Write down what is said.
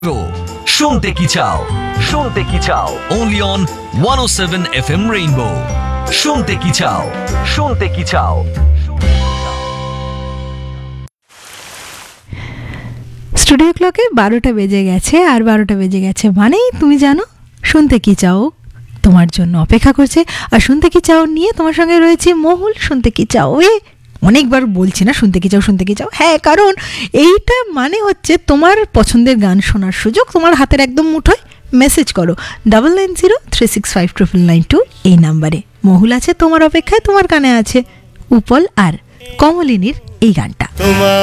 শুনতে কি চাও only on 107 FM Rainbow শুনতে কি চাও স্টুডিও ক্লকে 12টা বেজে গেছে আর 12টা বেজে গেছে মানেই তুমি জানো শুনতে কি চাও তোমার জন্য অপেক্ষা করছে আর শুনতে কি চাও নিয়ে তোমার সঙ্গে রয়েছে মহুল। শুনতে কি চাও অনেকবার বলছি না শুনতে কি চাও, হ্যাঁ, কারণ এইটা মানে হচ্ছে তোমার পছন্দের গান শোনার সুযোগ তোমার হাতের একদম মুঠোয়। মেসেজ করো 9903659992 এই নাম্বারে। মহুল আছে তোমার অপেক্ষায়, তোমার কানে আছে উপল আর কমলিনীর এই গানটা।